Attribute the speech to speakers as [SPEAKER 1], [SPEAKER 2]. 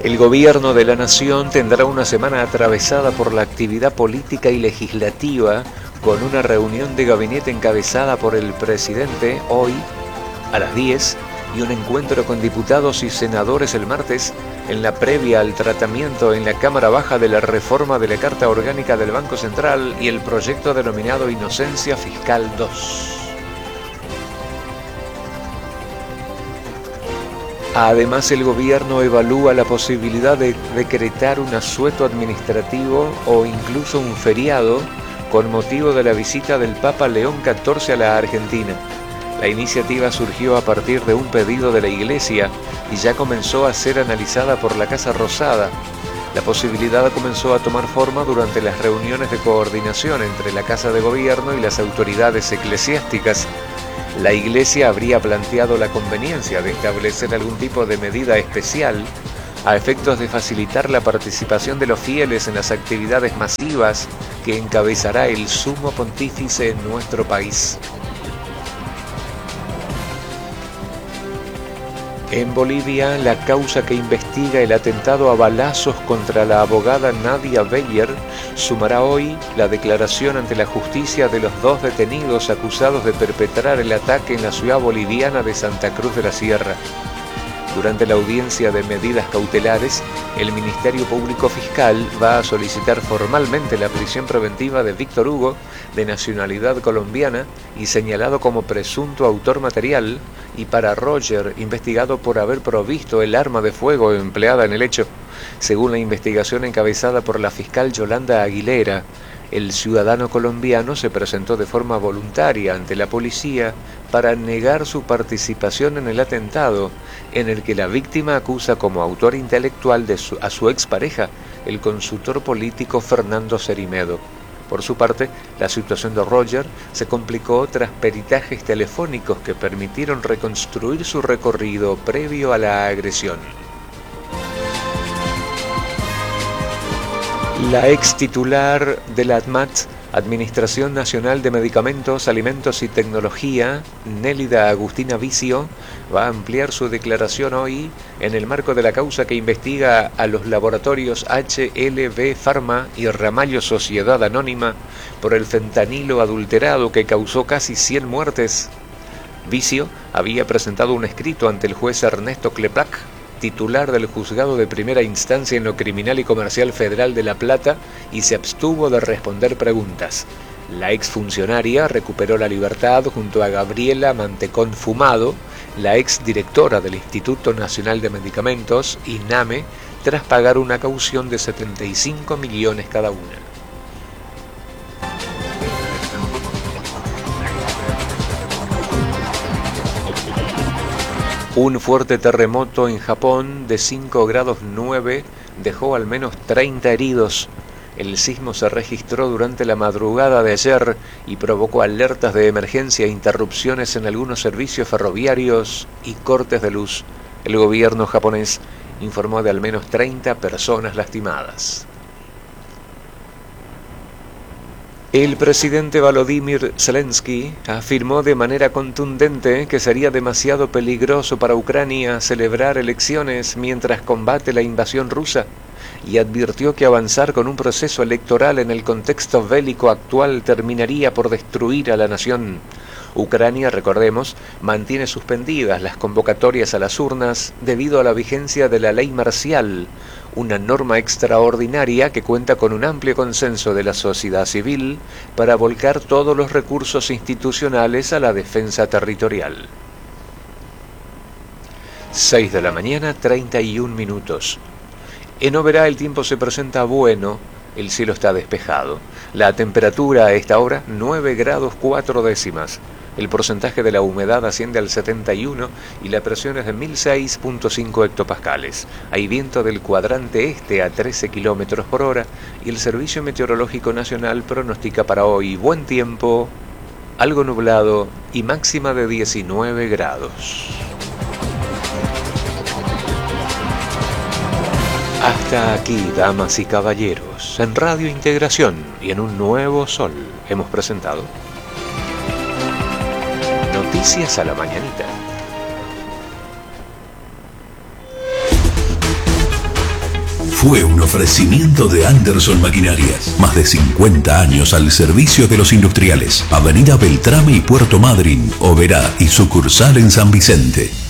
[SPEAKER 1] El gobierno de la nación tendrá una semana atravesada por la actividad política y legislativa, con una reunión de gabinete encabezada por el presidente hoy a las 10 y un encuentro con diputados y senadores el martes en la previa al tratamiento en la Cámara Baja de la reforma de la Carta Orgánica del Banco Central y el proyecto denominado Inocencia Fiscal 2. Además, el gobierno evalúa la posibilidad de decretar un asueto administrativo o incluso un feriado con motivo de la visita del Papa León XIV a la Argentina. La iniciativa surgió a partir de un pedido de la Iglesia y ya comenzó a ser analizada por la Casa Rosada. La posibilidad comenzó a tomar forma durante las reuniones de coordinación entre la Casa de Gobierno y las autoridades eclesiásticas. La Iglesia habría planteado la conveniencia de establecer algún tipo de medida especial a efectos de facilitar la participación de los fieles en las actividades masivas que encabezará el Sumo Pontífice en nuestro país. En Bolivia, la causa que investiga el atentado a balazos contra la abogada Nadia Beyer sumará hoy la declaración ante la justicia de los 2 detenidos acusados de perpetrar el ataque en la ciudad boliviana de Santa Cruz de la Sierra. Durante la audiencia de medidas cautelares, el Ministerio Público Fiscal va a solicitar formalmente la prisión preventiva de Víctor Hugo, de nacionalidad colombiana y señalado como presunto autor material, y para Roger, investigado por haber provisto el arma de fuego empleada en el hecho. Según la investigación encabezada por la fiscal Yolanda Aguilera, el ciudadano colombiano se presentó de forma voluntaria ante la policía para negar su participación en el atentado, en el que la víctima acusa como autor intelectual a su expareja, el consultor político Fernando Cerimedo. Por su parte, la situación de Roger se complicó tras peritajes telefónicos que permitieron reconstruir su recorrido previo a la agresión. La ex titular de la ANMAT, Administración Nacional de Medicamentos, Alimentos y Tecnología, Nélida Agustina Vicio, va a ampliar su declaración hoy en el marco de la causa que investiga a los laboratorios HLB Pharma y Ramallo Sociedad Anónima por el fentanilo adulterado que causó casi 100 muertes. Vicio había presentado un escrito ante el juez Ernesto Kleplak, titular del Juzgado de Primera Instancia en lo Criminal y Comercial Federal de La Plata, y se abstuvo de responder preguntas. La exfuncionaria recuperó la libertad junto a Gabriela Mantecón Fumado, la exdirectora del Instituto Nacional de Medicamentos, INAME, tras pagar una caución de 75 millones cada una. Un fuerte terremoto en Japón de 5 grados 9 dejó al menos 30 heridos. El sismo se registró durante la madrugada de ayer y provocó alertas de emergencia e interrupciones en algunos servicios ferroviarios y cortes de luz. El gobierno japonés informó de al menos 30 personas lastimadas. El presidente Volodymyr Zelensky afirmó de manera contundente que sería demasiado peligroso para Ucrania celebrar elecciones mientras combate la invasión rusa y advirtió que avanzar con un proceso electoral en el contexto bélico actual terminaría por destruir a la nación. Ucrania, recordemos, mantiene suspendidas las convocatorias a las urnas debido a la vigencia de la ley marcial, una norma extraordinaria que cuenta con un amplio consenso de la sociedad civil para volcar todos los recursos institucionales a la defensa territorial. 6 de la mañana, 31 minutos. En Oberá el tiempo se presenta bueno, el cielo está despejado. La temperatura a esta hora 9 grados 4 décimas. El porcentaje de la humedad asciende al 71 y la presión es de 1006.5 hectopascales. Hay viento del cuadrante este a 13 kilómetros por hora y el Servicio Meteorológico Nacional pronostica para hoy buen tiempo, algo nublado y máxima de 19 grados. Hasta aquí, damas y caballeros, en Radio Integración y en un nuevo sol hemos presentado Noticias a la Mañanita.
[SPEAKER 2] fue un ofrecimiento de Anderson Maquinarias. Más de 50 años al servicio de los industriales. Avenida Beltrame y Puerto Madryn, Oberá y sucursal en San Vicente.